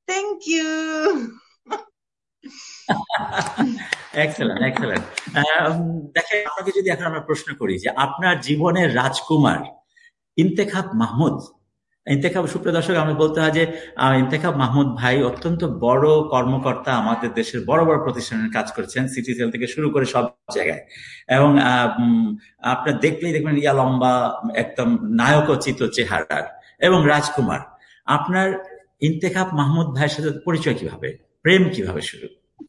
Thank you. Excellent, excellent. দেখেন, আপনাকে যদি এখন আমরা প্রশ্ন করি যে আপনার জীবনের রাজকুমার ইন্তেখাব মাহমুদ, ইন্তেখাব, সুপ্রিয় দর্শক, আমি বলতে হয় যে ইন্তেখাব মাহমুদ ভাই অত্যন্ত বড় কর্মকর্তা, আমাদের দেশের বড় বড় প্রতিষ্ঠানের কাজ করেছেন, সিটি সেল থেকে শুরু করে সব জায়গায়। এবং আপনার দেখলেই দেখবেন ইয়া লম্বা, একদম নায়কোচিত চেহারার এবং রাজকুমার। আপনার ইন্তেখাব মাহমুদ ভাইয়ের সাথে পরিচয় কিভাবে, প্রেম কিভাবে শুরু?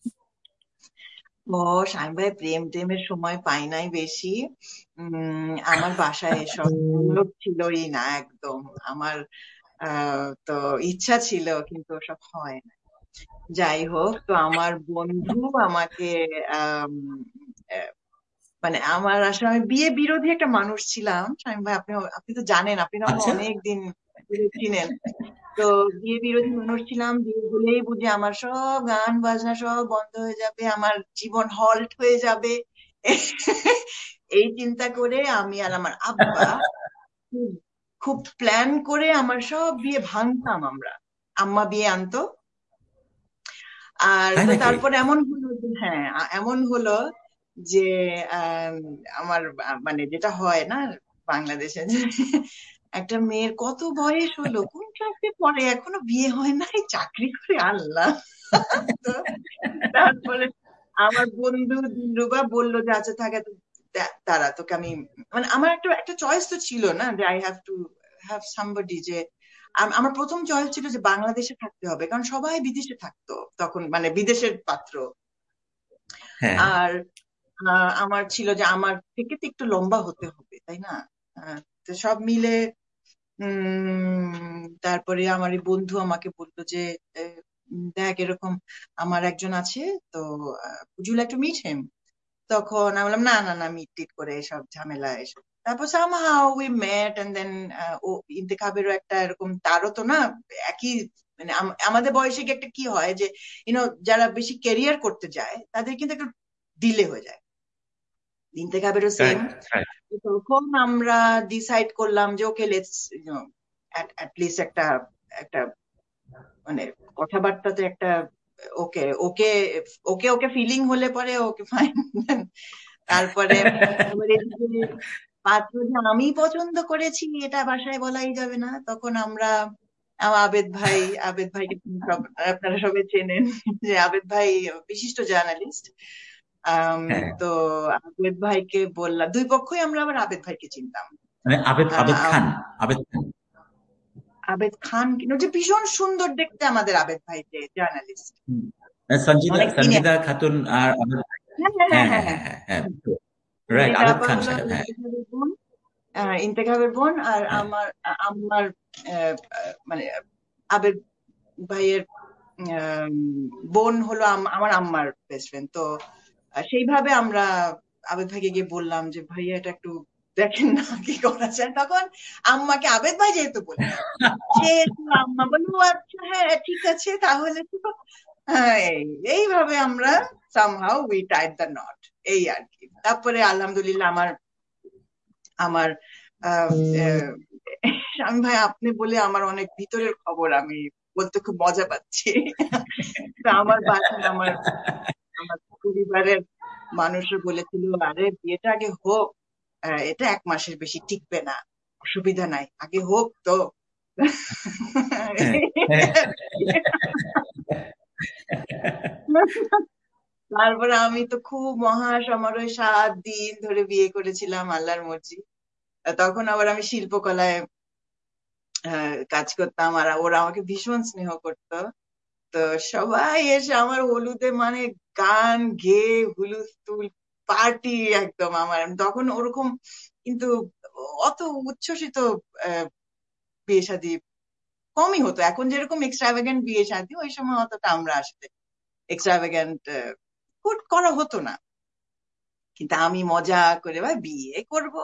ও, শাহিন ভাই, প্রেম টেমের সময় পাই নাই বেশি। আমার বাসায় এসব লোক ছিলই না একদম। আমার তো ইচ্ছা ছিল, কিন্তু ওসব হয় না। যাই হোক, তো আমার বন্ধু আমাকে আম, আহ, মানে আমার আসলে, আমি বিয়ে বিরোধী একটা মানুষ ছিলাম শাহিন ভাই। আপনি আপনি তো জানেন, আপনি তো আমাকে আচ্ছা। অনেক দিন ধরে চিনেন। তো বিয়ে বিরোধী মানুষ ছিলাম। বিয়ে হলেই বুঝি আমার সব গান বাজনা সব বন্ধ হয়ে যাবে, আমার জীবন হল্ট হয়ে যাবে। এই চিন্তা করে আমি আর আমার আব্বা খুব খুব প্ল্যান করে আমার সব বিয়ে ভাঙতাম আমরা। আম্মা বিয়ে আনতো। আর তাই তো নাকি? তারপর এমন হলো যে, হ্যাঁ, এমন হলো যে আম, আমার মানে যেটা হয় না বাংলাদেশে, যে একটা মেয়ের কত বয়স হলো, কোন ক্লাসে পড়ে, এখনো বিয়ে হয় নাই, চাকরি করে, আল্লাহ। তো তারপরে আমার বন্ধু দিলরুবা বললো যে আচ্ছা থাকে, তো তারা তোকে আমি, মানে আমার একটা একটা চয়েস তো ছিল না, যে I have to have somebody, যে আমার প্রথম চয়েস ছিল যে বাংলাদেশে থাকতে হবে, কারণ সবাই বিদেশে থাকতো তখন, মানে বিদেশের পাত্র। হ্যাঁ। আর আমার ছিল যে আমার থেকে তো একটু লম্বা হতে হবে, তাই না? তো সব মিলে তারপরে আমার এই বন্ধু আমাকে বললো যে দেখ, এরকম আমার একজন আছে, তো would you like to meet him? তখন আমি বললাম, না না না, মিট টিট করে এসব ঝামেলা এসব। তারপর somehow we met and then ও ইন্তেখাবেরও একটা এরকম, তারও তো না একই, মানে আমাদের বয়সে গিয়ে একটা কি হয় যে যারা বেশি ক্যারিয়ার করতে যায় তাদের কিন্তু একটু ডিলে হয়ে যায়। ইন্তেখাবেরও সেম। Right, right. তখন আমরা ডিসাইড করলাম যে ওকে, লেটস অ্যাট লিস্ট একটা একটা মানে কথাবার্তাতে একটা, ওকে ওকে ওকে ওকে ফিলিং হলে পরে ওকে ফাইন। তারপরে আবার এদিকে পাত্র যে আমি পছন্দ করেছি এটা বাসায় বলাই যাবে না। তখন আমরা আবেদ ভাই, আবেদ ভাইকে আপনারা সবাই চেনেন, যে আবেদ ভাই বিশিষ্ট জার্নালিস্ট। হ্যাঁ, তো আবেদ ভাইকে বললাম, দুই পক্ষই আমরা আবার আবেদ ভাইকে চিনতাম। মানে আবেদ, আবেদ আহ, খান, আবেদ খান। আবেদ খান কিন্তু যে ভীষণ সুন্দর দেখতে আমাদের আবেদ ভাই, যে জার্নালিস্ট, হুম। সঞ্জিদা, অনেক সিনিয়র। সঞ্জিদা খাতুন আর হ্যাঁ হ্যাঁ হ্যাঁ হ্যাঁ, হ্যাঁ হ্যাঁ, হ্যাঁ হ্যাঁ, হ্যাঁ, হ্যাঁ। রাইট, সঞ্জিতা আবেদ আপা খান হলো সাহেব, হ্যাঁ। ইন্তেখাবের বোন। ইন্তেখাবের বোন, আর হ্যাঁ। আমার মানে আবেদ ভাইয়ের আম, বোন হলো আমার আম্মার বেস্ট ফ্রেন্ড। তো সেইভাবে আমরা আবেদ ভাইকে গিয়ে বললাম যে ভাইয়া এটা একটু দেখেন না, কি করা যায়। তখন আম্মাকে আবেদ ভাই যেহেতু বললেন, সেহেতু আম্মা বললো, "ও আচ্ছা, হ্যাঁ ঠিক আছে তাহলে তো।" হ্যাঁ, এইভাবে আমরা somehow we Tide the not, এই আর কি। তারপরে আলহামদুলিল্লাহ আমার আমার আহ, আহ, স্বামী ভাই, আপনি বলে আমার অনেক ভিতরের খবর আমি বলতে খুব মজা পাচ্ছি। তো আমার বাসায় আমার আমার পরিবারের মানুষও বলেছিল, আরে বিয়েটা আগে হোক, এটা 1 মাসের বেশি টিকবে না, অসুবিধা নাই, আগে হোক তো। হ্যাঁ, হ্যাঁ। তারপরে আমি তো খুব মহা সমারোহে 7 দিন ধরে বিয়ে করেছিলাম, আল্লাহর মর্জি। তখন আবার আমি শিল্পকলায় কাজ করতাম, আর ওরা আমাকে ভীষণ স্নেহ করতো। তো সবাই এসে আমার হলুদে মানে গান গেয়ে হুলুস্থুল পার্টি একদম। আমার তখন ওরকম কিন্তু অত উচ্ছ্বসিত আহ, বিয়ে শাদী কমই হতো। এখন যেরকম এক্সট্রাভ্যাগেন্ট বিয়ে শাদী, ওই সময় অতটা আমরা আসলে এক্সট্রাভ্যাগেন্ট করা হতো না। কিন্তু আমি মজা করে ভাই বিয়ে করব,